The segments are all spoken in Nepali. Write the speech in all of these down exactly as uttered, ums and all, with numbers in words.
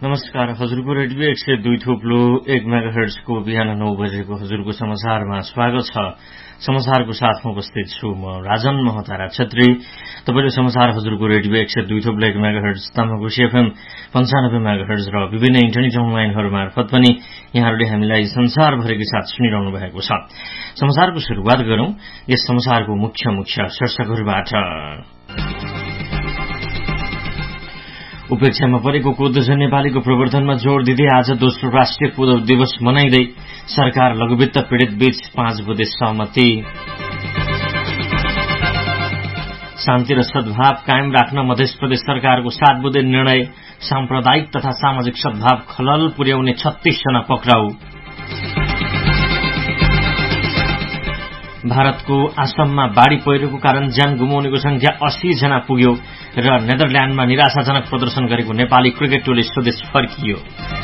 नमस्कार। हजुरको रेडियो एक सय दुई थोप्लो एक मेगाहर्ट्जको बिहान नौ बजेको हजुरको समाचारमा स्वागत छ। समाचारको साथमा उपस्थित छु म राजन महतारा छेत्री। तपाईले समाचार हजुरको रेडियो एक सय दुई थोप्लो एक मेगाहर्ट्ज तामाकोशी एफएम पन्चानब्बे मेगाहर्ट्ज र विभिन्न इन्टरनेट अनलाइनहरू मार्फत पनि यहाँहरूले हामीलाई संसारभरिकै साथ सुनिरहनु भएको छ। समाचारको शुरूआत गरौं यस समाचारको मुख्य मुख्य शीर्षकहरूबाट। उपेक्षामा परेको कोदोजन्य बालीको प्रवर्धनमा जोड़ दिँदै आज दोस्रो राष्ट्रिय कोदो दिवस मनाइँदै सरकार लघुवित्त पीड़ित बीच पाँच बुँदे सहमति। शान्ति र सद्भाव कायम राख्न मध्य प्रदेश सरकारको सात बुँदे निर्णय। साम्प्रदायिक तथा सामाजिक सद्भाव खलल पुर्याउने छत्तीस जना पक्राउ। भारतको आसाममा बाढ़ी पहिरोको कारण ज्यान गुमाउनेको संख्या अस्सी जना पुग्यो र नेदरल्याण्डमा निराशाजनक प्रदर्शन गरेको नेपाली क्रिकेट टोली स्वदेश फर्कियो।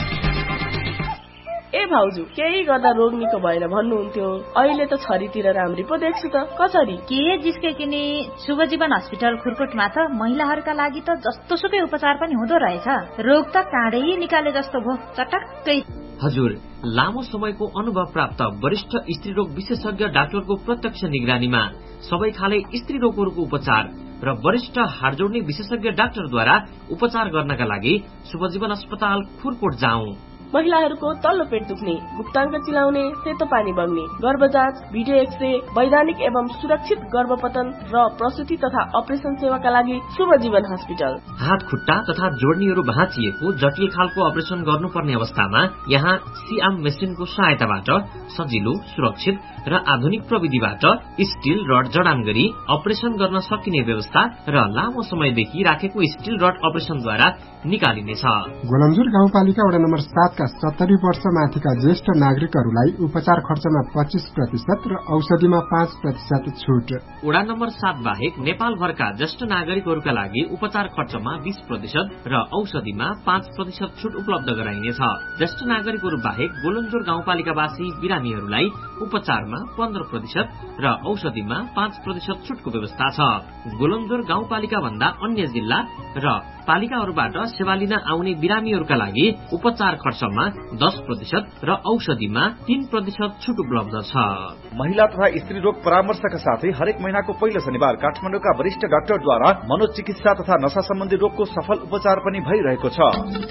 ए भाउजू केही गर्दा रोग निको भएन भन्नुहुन्थ्यो, अहिले त छरीतिर राम्री पो देख्छु त। कसरी के जिस्के किने शुभजीवन हस्पिटल खुरकोटमा त महिलाहरूका लागि त जस्तो सुकै उपचार पनि हुँदो रहेछ। रोग त काँडै निकाले जस्तो भो चटक्कै। हजुर, लामो समयको अनुभव प्राप्त वरिष्ठ स्त्री रोग विशेषज्ञ डाक्टरको प्रत्यक्ष निगरानीमा सबै खाले स्त्री रोगहरूको उपचार र वरिष्ठ हाड जोड्ने विशेषज्ञ डाक्टरद्वारा उपचार गर्नका लागि शुभजीवन अस्पताल खुरकोट जाउँ। महिलाहरूको तल्लो पेट दुख्ने, गुप्ताङ्ग चिलाउने, सेतो पानी बग्ने, गर्भ जाँच, भिडियो एक्सरे, वैधानिक एवं सुरक्षित गर्भपतन र प्रसुति तथा अपरेसन सेवाका लागि शुभजीवन हस्पिटल। हात खुट्टा तथा जोड्नीहरू भाँचिएको जटिल खालको अपरेसन गर्नुपर्ने अवस्थामा यहाँ सिआम मेसिनको सहायताबाट सजिलो, सुरक्षित र आधुनिक प्रविधिबाट स्टील रड जडान गरी अपरेसन गर्न सकिने व्यवस्था र लामो समयदेखि राखेको स्टील रड अपरेसनद्वारा निकालिनेछ। गोलमजुर गाउँपालिका वडा नम्बर सात का सत्तरी वर्ष माथिका ज्येष्ठ नागरिकहरूलाई उपचार खर्चमा पच्चीस प्रतिशत र औषधिमा पाँच प्रतिशत छूट। वडा नम्बर सात बाहेक नेपालभरका ज्येष्ठ नागरिकहरूका लागि उपचार खर्चमा बीस प्रतिशत र औषधिमा पाँच प्रतिशत छूट उपलब्ध गराइनेछ। ज्येष्ठ नागरिकहरू बाहेक गोलमजुर गाउँपालिकावासी बिरामीहरूलाई उपचारमा पन्ध्र प्रतिशत र औषधिमा पाँच प्रतिशत छूटको व्यवस्था छ। गोलमजुर गाउँपालिका भन्दा अन्य जिल्ला र पालिकाहरूबाट सेवा लिन आउने बिरामीहरूका लागि उपचार खर्चमा दस प्रतिशत र औषधिमा तीन प्रतिशत छूट उपलब्ध छ। महिला तथा स्त्री रोग परामर्शका साथै हरेक महिनाको पहिलो शनिबार काठमाडौँका वरिष्ठ डाक्टरद्वारा मनोचिकित्सा तथा नशा सम्बन्धी रोगको सफल उपचार पनि भइरहेको छ।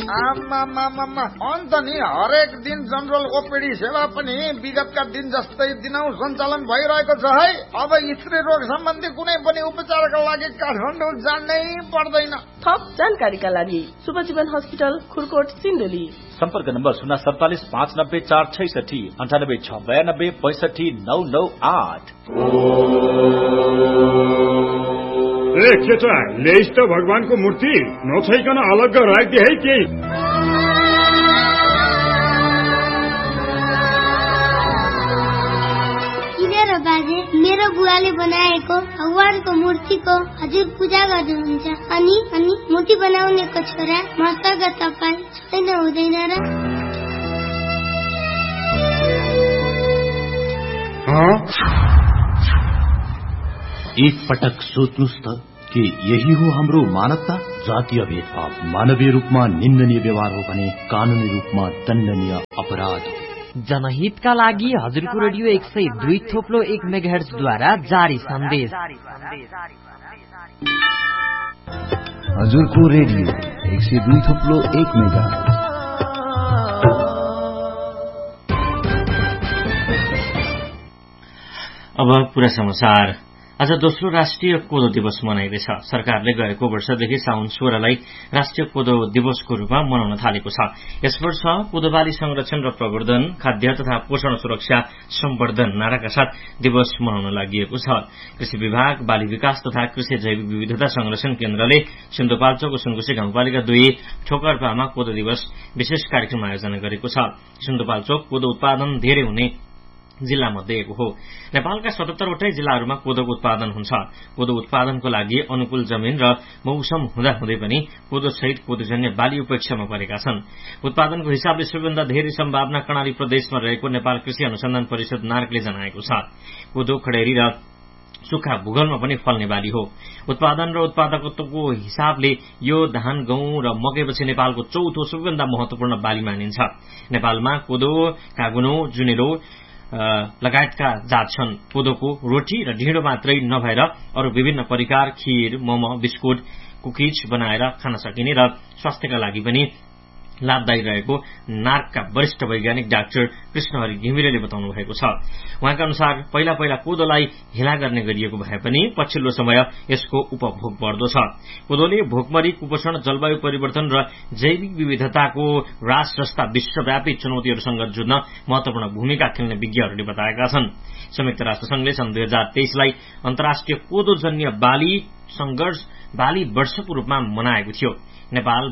अन्त नि हरेक दिन जनरल ओपीडी सेवा पनि विगतका दिन जस्तै दिनौ सञ्चालन भइरहेको छ है। अब स्त्री रोग सम्बन्धी कुनै पनि उपचारका लागि काठमाडौँ जानै पर्दैन। थप जानकारीका लागि शुभजीवन हस्पिटल खुरकोट सिन्धुली। सम्पर्क नम्बर शून्य सडतालिस पाँच नब्बे चार छैसठी अन्ठानब्बे छ बयानब्बे पैसठी नौ नौ आठ। ए केटा ल्याइस् त भगवानको मूर्ति नछैकन अलग्ग राखिदिए है केही। बाजे मेरो बुवाले बनाएको भगवानको मूर्तिको हजुर पूजा गर्नुहुन्छ अनि अनि मूर्ति बनाउनेको छोरा मसँग तपाईँ छैन हुँदैन र? एक पटक सोच्नुस् त के यही हो हाम्रो मानवता? जातीय भेदभाव मानवीय रूपमा निन्दनीय व्यवहार हो भने कानूनी रूपमा दण्डनीय अपराध हो। जनहितका लागि हजुरको रेडियो एक सय दुई थोप्लो एक मेगाहर्ट्जद्वारा जारी सन्देश। हजुरको रेडियो एक सय दुई थोप्लो एक मेगाहर्ट्ज। अब पूरा समाचार। आज दोस्रो राष्ट्रिय कोदो दिवस मनाइँदैछ। सरकारले गएको वर्षदेखि साउन सोह्रलाई राष्ट्रिय कोदो दिवसको रूपमा मनाउन थालेको छ। यस वर्ष कोदो बाली संरक्षण र प्रवर्धन, खाद्य तथा पोषण सुरक्षा सम्वर्धन नाराका साथ दिवस मनाउन लागि छ। कृषि विभाग, बाली विकास तथा कृषि जैविक विविधता संरक्षण केन्द्रले सिन्धुपाल्चोक सुनकोशी गाउँपालिका दुई ठोकरपामा कोदो दिवस विशेष कार्यक्रम आयोजना गरेको छ। सिन्धुपाल्चोक कोदो उत्पादन धेरै हुने जिल्ला मध्ये एक हो। नेपालका सतहत्तरवटै जिल्लाहरूमा कोदोको उत्पादन हुन्छ। कोदो उत्पादनको लागि अनुकूल जमिन र मौसम हुँदा हुँदै पनि कोदो सहित कोदोजन्य बाली उपेक्षामा परेका छन्। उत्पादनको हिसाबले सबैभन्दा धेरै सम्भावना कर्णाली प्रदेशमा रहेको नेपाल कृषि अनुसन्धान परिषद नार्कले जनाएको छ। कोदो, खडेरी र सुक्खा भूगोलमा पनि फल्ने बाली हो। उत्पादन र उत्पादकत्वको हिसाबले यो धान, गहुँ र मकैपछि नेपालको चौथो सबैभन्दा महत्वपूर्ण बाली मानिन्छ। नेपालमा कोदो, कागुनो, जुनेलो लगायतका जात छन्। कोदोको रोटी र ढिँडो मात्रै नभएर अरू विभिन्न परिकार, खीर, मोमो, बिस्कुट, कुकिज बनाएर खान सकिने र स्वास्थ्यका लागि पनि लाभदायी रहेको नार्कका वरिष्ठ वैज्ञानिक डाक्टर कृष्णहरि घिमिरेले बताउनु भएको छ। उहाँका अनुसार पहिला पहिला कोदोलाई हेला गर्ने गरिएको भए पनि पछिल्लो समय यसको उपभोग बढ्दो छ। कोदोले भोकमरी, कुपोषण, जलवायु परिवर्तन र जैविक विविधताको ह्रास जस्ता विश्वव्यापी चुनौतीहरूसँग जुझ्न महत्वपूर्ण भूमिका खेल्ने विज्ञहरूले बताएका छन्। संयुक्त राष्ट्रसंघले सन् दुई हजार तेइसलाई अन्तर्राष्ट्रिय कोदोजन्य बाली संघर्ष बाली वर्षको रूपमा मनाएको थियो। नेपाल